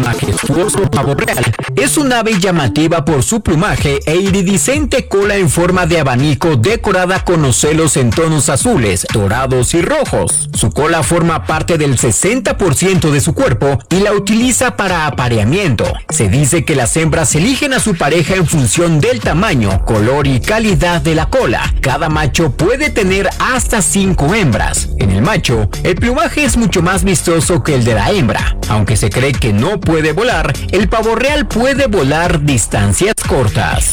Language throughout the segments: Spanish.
majestuoso pavo real es un ave llamativa por su plumaje e iridiscente cola en forma de abanico decorada con ocelos en tonos azules, dorados y rojos. Su cola forma parte del 60% de su cuerpo y la utiliza para apareamiento. Se dice que las hembras eligen a su pareja en función del tamaño, color y calidad de la cola. Cada macho puede tener hasta 5 hembras. En el macho, el plumaje es mucho más vistoso que el de la hembra. Aunque se cree que no puede volar, el pavo real puede volar distancias cortas.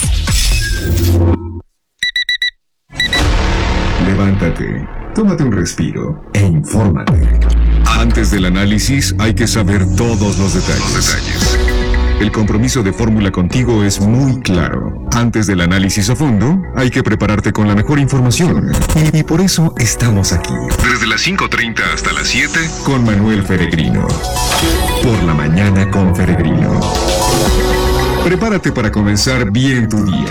Levántate, tómate un respiro e infórmate. Antes del análisis hay que saber todos los detalles. El compromiso de Fórmula contigo es muy claro. Antes del análisis a fondo, hay que prepararte con la mejor información. Y por eso estamos aquí. Desde las 5:30 hasta las 7, con Manuel Feregrino. Por la mañana con Feregrino. Prepárate para comenzar bien tu día.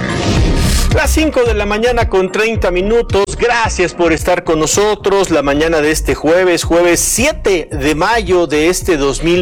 Las 5 de la mañana con 30 minutos. Gracias por estar con nosotros la mañana de este jueves 7 de mayo de este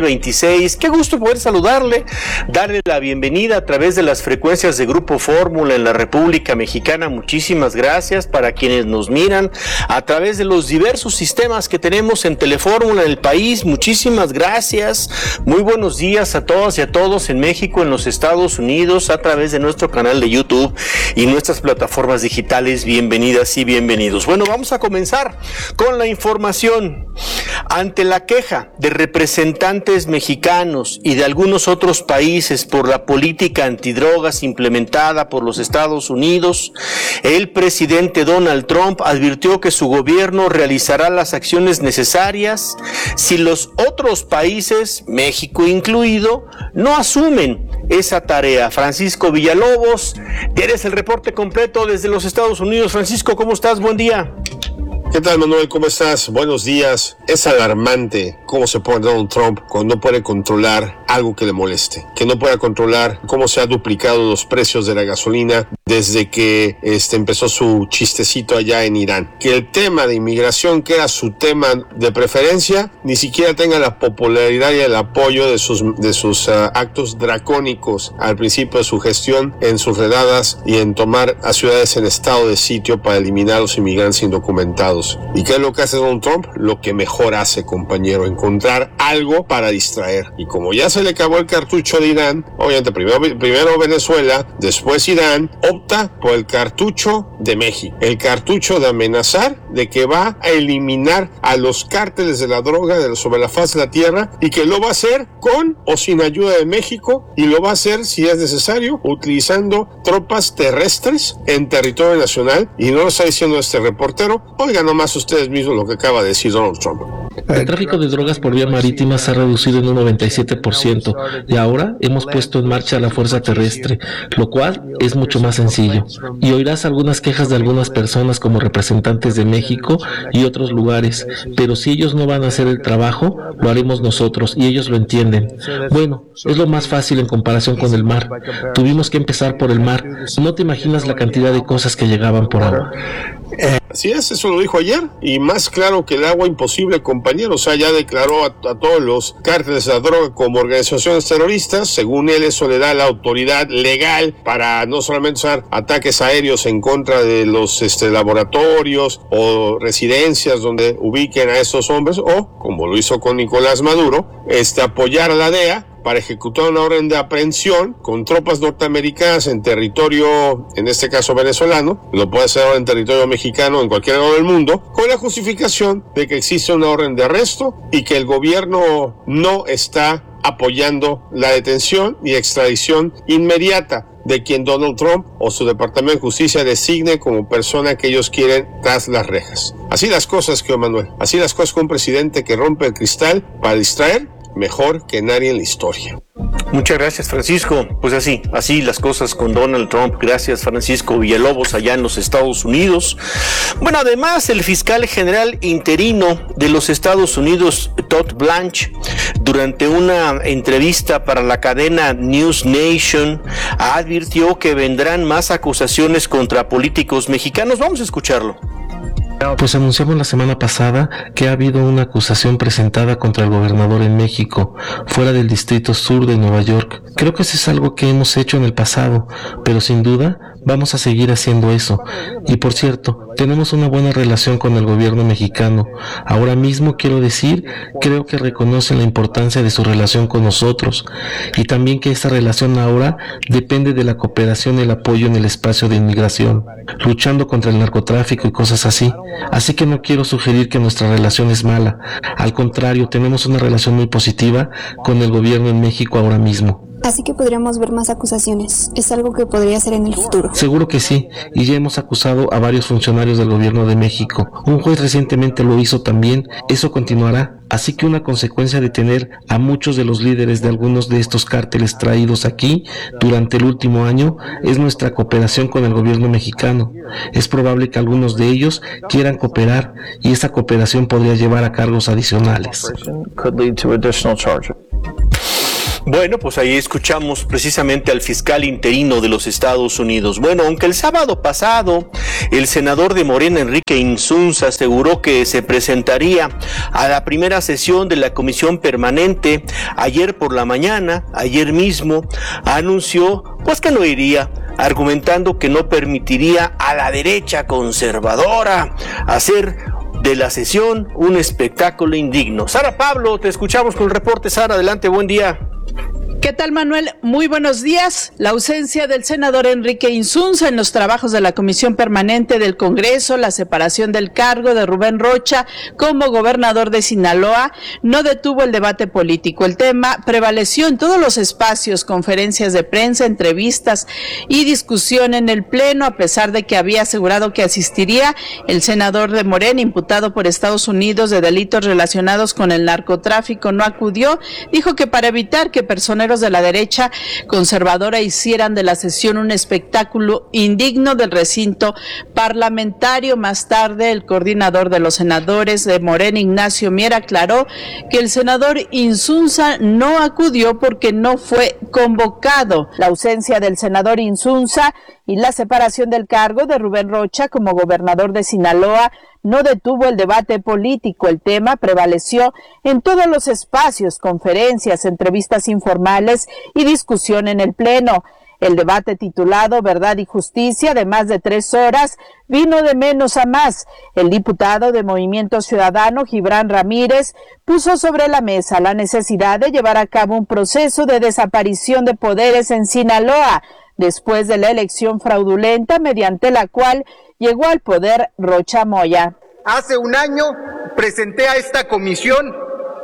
2026. Qué gusto poder saludarle, darle la bienvenida a través de las frecuencias de Grupo Fórmula en la República Mexicana. Muchísimas gracias para quienes nos miran a través de los diversos sistemas que tenemos en Telefórmula en el país. Muchísimas gracias. Muy buenos días a todas y a todos en México, en los Estados Unidos, a través de nuestro canal de YouTube y nuestras plataformas digitales. Bienvenidas y bienvenidos. Bueno, vamos a comenzar con la información. Ante la queja de representantes mexicanos y de algunos otros países por la política antidrogas implementada por los Estados Unidos, el presidente Donald Trump advirtió que su gobierno realizará las acciones necesarias si los otros países, México incluido, no asumen esa tarea. Francisco Villalobos, tienes el reporte completo desde los Estados Unidos. Francisco, ¿cómo estás? Buen día. ¿Qué tal, Manuel? ¿Cómo estás? Buenos días. Es alarmante cómo se pone Donald Trump cuando no puede controlar algo que le moleste, que no pueda controlar cómo se han duplicado los precios de la gasolina desde que empezó su chistecito allá en Irán. Que el tema de inmigración, que era su tema de preferencia, ni siquiera tenga la popularidad y el apoyo de sus actos dracónicos al principio de su gestión en sus redadas y en tomar a ciudades en estado de sitio para eliminar a los inmigrantes indocumentados. ¿Y qué es lo que hace Donald Trump? Lo que mejor hace, compañero, encontrar algo para distraer. Y como ya se le acabó el cartucho de Irán, obviamente primero Venezuela, después Irán, opta por el cartucho de México. El cartucho de amenazar de que va a eliminar a los cárteles de la droga sobre la faz de la tierra y que lo va a hacer con o sin ayuda de México, y lo va a hacer, si es necesario, utilizando tropas terrestres en territorio nacional. Y no lo está diciendo este reportero. Oigan nomás ustedes mismos lo que acaba de decir Donald Trump. El tráfico de drogas por vía marítima se ha reducido en un 97% y ahora hemos puesto en marcha la fuerza terrestre, lo cual es mucho más sencillo. Y oirás algunas quejas de algunas personas como representantes de México y otros lugares, pero si ellos no van a hacer el trabajo, lo haremos nosotros y ellos lo entienden. Bueno, es lo más fácil en comparación con el mar. Tuvimos que empezar por el mar. No te imaginas la cantidad de cosas que llegaban por agua. Así es, eso lo dijo ayer, y más claro que el agua imposible, compañero. O sea, ya declaró a todos los cárteles de la droga como organizaciones terroristas. Según él, eso le da la autoridad legal para no solamente usar ataques aéreos en contra de los laboratorios o residencias donde ubiquen a esos hombres, o, como lo hizo con Nicolás Maduro, apoyar a la DEA para ejecutar una orden de aprehensión con tropas norteamericanas en territorio, en este caso venezolano, lo puede hacer ahora en territorio mexicano, en cualquier lado del mundo, con la justificación de que existe una orden de arresto y que el gobierno no está apoyando la detención y extradición inmediata de quien Donald Trump o su Departamento de Justicia designe como persona que ellos quieren tras las rejas. Así las cosas, que Manuel, así las cosas con un presidente que rompe el cristal para distraer mejor que nadie en la historia. Muchas gracias, Francisco. Pues así las cosas con Donald Trump. Gracias, Francisco Villalobos, allá en los Estados Unidos. Bueno, además, el fiscal general interino de los Estados Unidos, Todd Blanche, durante una entrevista para la cadena News Nation, advirtió que vendrán más acusaciones contra políticos mexicanos. Vamos a escucharlo. Pues anunciamos la semana pasada que ha habido una acusación presentada contra el gobernador en México, fuera del Distrito Sur de Nueva York. Creo que eso es algo que hemos hecho en el pasado, pero sin duda vamos a seguir haciendo eso. Y por cierto, tenemos una buena relación con el gobierno mexicano. Ahora mismo quiero decir, creo que reconocen la importancia de su relación con nosotros y también que esa relación ahora depende de la cooperación y el apoyo en el espacio de inmigración, luchando contra el narcotráfico y cosas así. Así que no quiero sugerir que nuestra relación es mala. Al contrario, tenemos una relación muy positiva con el gobierno en México ahora mismo. Así que podríamos ver más acusaciones. ¿Es algo que podría hacer en el futuro? Seguro que sí, y ya hemos acusado a varios funcionarios del gobierno de México. Un juez recientemente lo hizo también. Eso continuará. Así que una consecuencia de tener a muchos de los líderes de algunos de estos cárteles traídos aquí durante el último año es nuestra cooperación con el gobierno mexicano. Es probable que algunos de ellos quieran cooperar y esa cooperación podría llevar a cargos adicionales. Bueno, pues ahí escuchamos precisamente al fiscal interino de los Estados Unidos. Bueno, aunque el sábado pasado el senador de Morena, Enrique Insunza, aseguró que se presentaría a la primera sesión de la comisión permanente, ayer por la mañana, ayer mismo, anunció pues que no iría, argumentando que no permitiría a la derecha conservadora hacer de la sesión un espectáculo indigno. Sara Pablo, te escuchamos con el reporte. Sara, adelante, buen día. ¿Qué tal, Manuel? Muy buenos días. La ausencia del senador Enrique Insunza en los trabajos de la Comisión Permanente del Congreso, la separación del cargo de Rubén Rocha como gobernador de Sinaloa, no detuvo el debate político. El tema prevaleció en todos los espacios, conferencias de prensa, entrevistas y discusión en el Pleno, a pesar de que había asegurado que asistiría. El senador de Morena, imputado por Estados Unidos de delitos relacionados con el narcotráfico, no acudió. Dijo que para evitar que personeros de la derecha conservadora hicieran de la sesión un espectáculo indigno del recinto parlamentario. Más tarde, el coordinador de los senadores de Morena, Ignacio Mier, aclaró que el senador Insunza no acudió porque no fue convocado. La ausencia del senador Insunza y la separación del cargo de Rubén Rocha como gobernador de Sinaloa no detuvo el debate político. El tema prevaleció en todos los espacios, conferencias, entrevistas informales y discusión en el Pleno. El debate titulado Verdad y Justicia, de más de 3 horas, vino de menos a más. El diputado de Movimiento Ciudadano, Gibran Ramírez, puso sobre la mesa la necesidad de llevar a cabo un proceso de desaparición de poderes en Sinaloa, después de la elección fraudulenta mediante la cual llegó al poder Rocha Moya. Hace un año presenté a esta comisión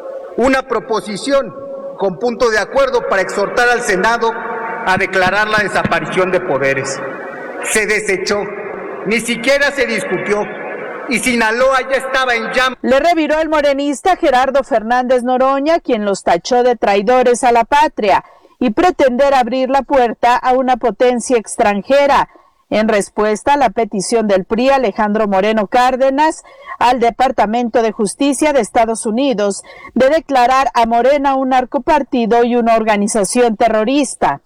una proposición con punto de acuerdo para exhortar al Senado a declarar la desaparición de poderes. Se desechó, ni siquiera se discutió, y Sinaloa ya estaba en llamas. Le reviró el morenista Gerardo Fernández Noroña, quien los tachó de traidores a la patria y pretender abrir la puerta a una potencia extranjera. En respuesta a la petición del PRI, Alejandro Moreno Cárdenas, al Departamento de Justicia de Estados Unidos de declarar a Morena un narcopartido y una organización terrorista.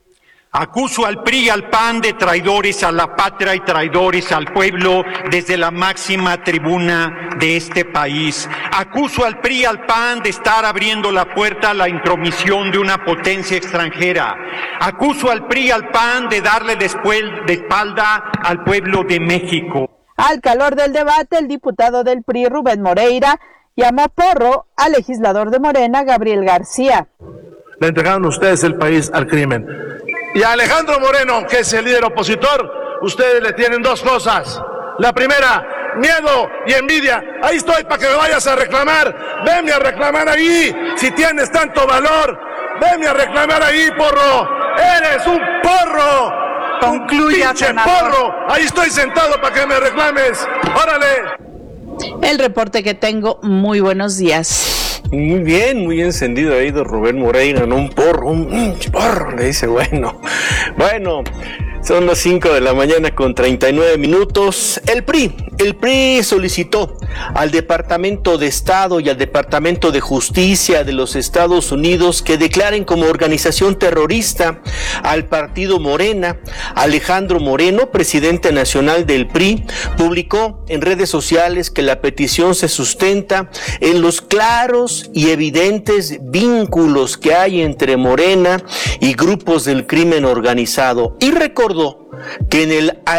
Acuso al PRI y al PAN de traidores a la patria y traidores al pueblo desde la máxima tribuna de este país. Acuso al PRI y al PAN de estar abriendo la puerta a la intromisión de una potencia extranjera. Acuso al PRI y al PAN de darle de espalda al pueblo de México. Al calor del debate, el diputado del PRI, Rubén Moreira, llamó porro al legislador de Morena, Gabriel García. Le entregaron ustedes el país al crimen. Y a Alejandro Moreno, que es el líder opositor, ustedes le tienen 2 cosas. La primera, miedo y envidia. Ahí estoy para que me vayas a reclamar. Venme a reclamar ahí, si tienes tanto valor. Venme a reclamar ahí, porro. Eres un porro. Concluya, un pinche porro. Ahí estoy sentado para que me reclames. Órale. El reporte que tengo. Muy buenos días. Muy bien, muy encendido ahí de Rubén Moreira, ¿no? Un porro, le dice, bueno, Son las 5 de la mañana con 39 minutos. El PRI solicitó al Departamento de Estado y al Departamento de Justicia de los Estados Unidos que declaren como organización terrorista al partido Morena. Alejandro Moreno, presidente nacional del PRI, publicó en redes sociales que la petición se sustenta en los claros y evidentes vínculos que hay entre Morena y grupos del crimen organizado, y recordó que en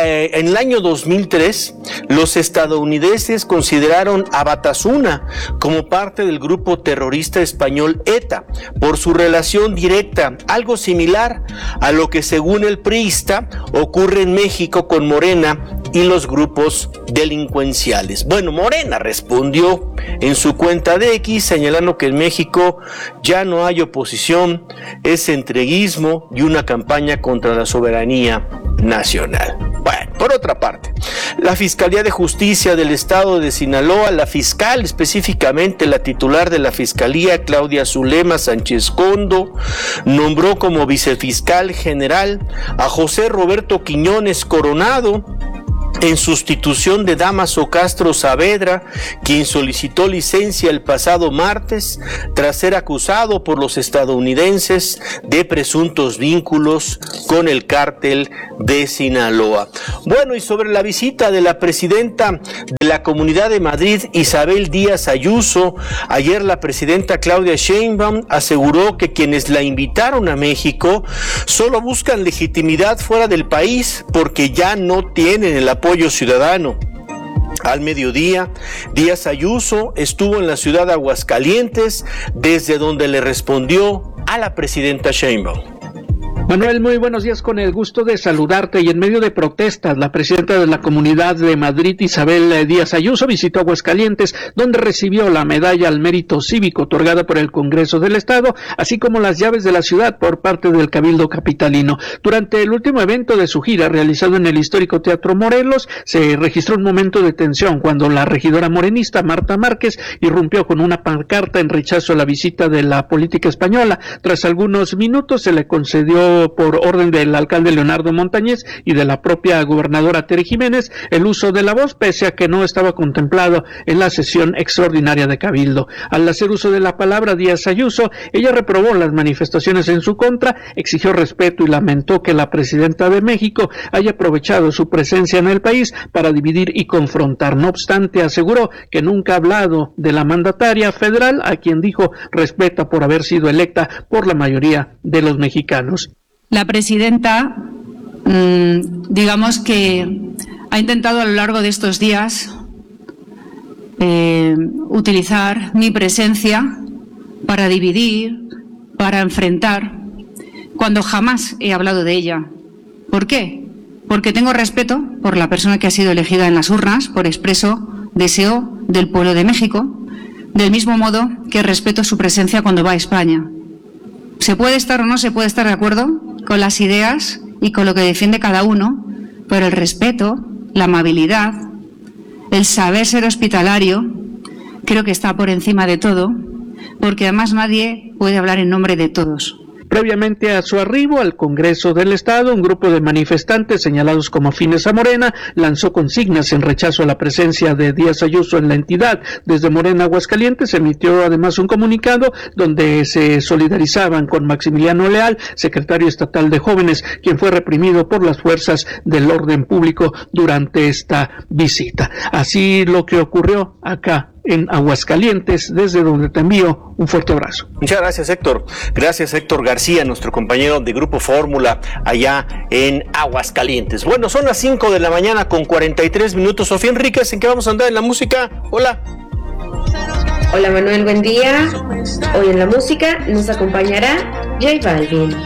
el año 2003 los estadounidenses consideraron a Batasuna como parte del grupo terrorista español ETA por su relación directa, algo similar a lo que según el priista ocurre en México con Morena y los grupos delincuenciales. Bueno, Morena respondió en su cuenta de X señalando que en México ya no hay oposición, es entreguismo y una campaña contra la soberanía nacional. Bueno, por otra parte, la Fiscalía de Justicia del Estado de Sinaloa, la fiscal, específicamente la titular de la Fiscalía, Claudia Zulema Sánchez Condo, nombró como vicefiscal general a José Roberto Quiñones Coronado, en sustitución de Dámaso Castro Saavedra, quien solicitó licencia el pasado martes tras ser acusado por los estadounidenses de presuntos vínculos con el cártel de Sinaloa. Bueno, y sobre la visita de la presidenta de la Comunidad de Madrid, Isabel Díaz Ayuso, ayer la presidenta Claudia Sheinbaum aseguró que quienes la invitaron a México solo buscan legitimidad fuera del país porque ya no tienen el apoyo ciudadano. Al mediodía, Díaz Ayuso estuvo en la ciudad de Aguascalientes, desde donde le respondió a la presidenta Sheinbaum. Manuel, muy buenos días, con el gusto de saludarte. Y en medio de protestas, la presidenta de la Comunidad de Madrid, Isabel Díaz Ayuso, visitó Aguascalientes, donde recibió la medalla al mérito cívico otorgada por el Congreso del Estado, así como las llaves de la ciudad por parte del Cabildo Capitalino. Durante el último evento de su gira, realizado en el histórico Teatro Morelos, se registró un momento de tensión cuando la regidora morenista Marta Márquez irrumpió con una pancarta en rechazo a la visita de la política española. Tras algunos minutos se le concedió por orden del alcalde Leonardo Montañez y de la propia gobernadora Tere Jiménez el uso de la voz, pese a que no estaba contemplado en la sesión extraordinaria de Cabildo. Al hacer uso de la palabra Díaz Ayuso, ella reprobó las manifestaciones en su contra, exigió respeto y lamentó que la presidenta de México haya aprovechado su presencia en el país para dividir y confrontar. No obstante, aseguró que nunca ha hablado de la mandataria federal, a quien dijo respeta por haber sido electa por la mayoría de los mexicanos. La presidenta, digamos que ha intentado a lo largo de estos días utilizar mi presencia para dividir, para enfrentar, cuando jamás he hablado de ella. ¿Por qué? Porque tengo respeto por la persona que ha sido elegida en las urnas por expreso deseo del pueblo de México, del mismo modo que respeto su presencia cuando va a España. Se puede estar o no se puede estar de acuerdo con las ideas y con lo que defiende cada uno, pero el respeto, la amabilidad, el saber ser hospitalario, creo que está por encima de todo, porque además nadie puede hablar en nombre de todos. Previamente a su arribo al Congreso del Estado, un grupo de manifestantes señalados como afines a Morena lanzó consignas en rechazo a la presencia de Díaz Ayuso en la entidad. Desde Morena Aguascalientes se emitió además un comunicado donde se solidarizaban con Maximiliano Leal, secretario estatal de Jóvenes, quien fue reprimido por las fuerzas del orden público durante esta visita. Así lo que ocurrió acá en Aguascalientes, desde donde te envío un fuerte abrazo. Muchas gracias, Héctor. Gracias, Héctor García, nuestro compañero de Grupo Fórmula allá en Aguascalientes. Bueno, son las 5 de la mañana con 43 minutos. Sofía Enríquez, ¿en qué vamos a andar en la música? Hola. Hola, Manuel, buen día. Hoy en la música nos acompañará J Balvin.